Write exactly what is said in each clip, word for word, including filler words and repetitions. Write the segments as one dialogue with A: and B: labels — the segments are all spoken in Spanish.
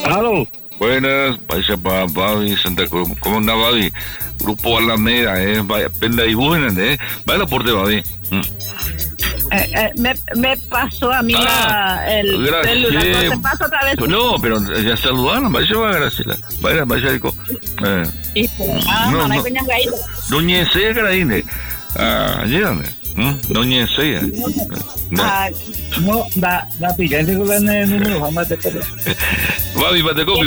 A: Aló.
B: Buenas, vaya para Babi, Santa Cruz. ¿Cómo anda Babi? Grupo Alameda, eh. Vaya, penda y buenas, eh. Vaya por de Babi. Mm.
C: Eh, eh, me, me pasó a mí
B: Ah,
C: la, el
B: gracias.
C: celular. ¿No te pasa otra vez?
B: No, pero ya saludaron, vaya va, Graciela. Vaya, vaya, rico. Eh.
C: Sí, ah,
B: No,
C: no, no,
B: no.
C: no.
B: Doña Eseya Graine. Ah, llévame. Doña Eseya.
C: Ah,
A: No, da, da picante con el número, vamos a tener.
B: Babi, te copio.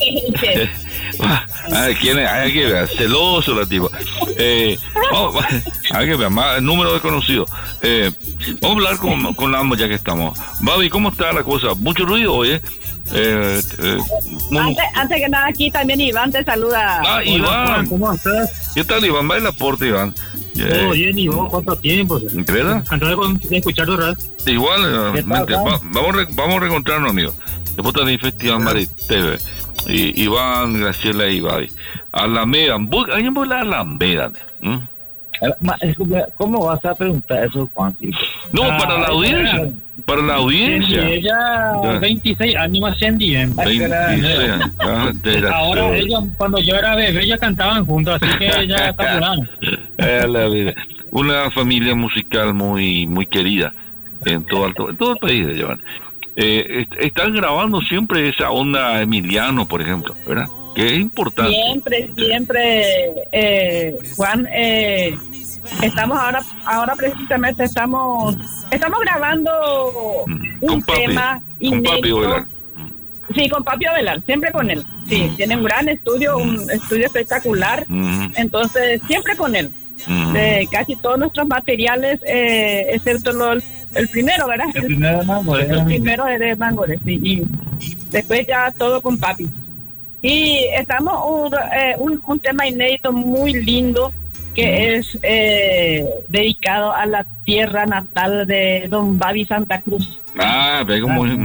B: Ay, ¿quién es? Hay que ver, celoso la tipa. Eh, vamos, hay que ver, más número desconocido. Eh, vamos a hablar con, con ambos ya que estamos. Babi, ¿cómo está la cosa? Mucho ruido hoy, ¿eh? eh, eh
C: antes, antes que nada, aquí también Iván te saluda.
B: Ah, Iván.
A: ¿Cómo estás?
B: ¿Qué tal, Iván? Va el aporte, Iván.
A: Todo bien, y vos, ¿cuánto tiempo?
B: ¿Verdad?
A: Encantado de escuchar tu radio.
B: Igual, eh, mente, va, vamos, re, vamos a reencontrarnos, amigos. Después del Festival Mari T V. Y Iván, Graciela y Babi. Alameda, hay en la Alameda. ¿Mm?
A: ¿Cómo vas a preguntar eso, Juan?
B: No,
A: ah,
B: para la audiencia.
A: Ella,
B: para la audiencia.
A: Ella,
B: ya.
A: veintiséis años más en día.
B: veintiséis. Ah,
A: ahora, ella, cuando yo era bebé, ella cantaban juntos, así que ella está curando.
B: Una familia musical muy muy querida en todo, en todo el país, Joan. Eh, est- están grabando siempre esa onda Emiliano, por ejemplo, ¿verdad? Que es importante.
C: Siempre, siempre, eh, Juan, eh, estamos ahora, ahora precisamente estamos, estamos grabando
B: Mm.
C: un
B: Con papi,
C: tema
B: con
C: inédito.
B: Papi Ovelar.
C: Sí, con Papi Ovelar, siempre con él. Sí, tiene un gran estudio, un estudio espectacular.
B: Mm.
C: Entonces, siempre con él.
B: Mm.
C: De casi todos nuestros materiales, eh, excepto lo, el primero, ¿verdad?
A: El primero de Mangores.
C: El primero es de Mangores, sí. Y después ya todo con Papi. Y estamos un, eh, un, un tema inédito muy lindo que es eh, dedicado a la tierra natal de Don Babi Santa Cruz.
B: Ah, ve como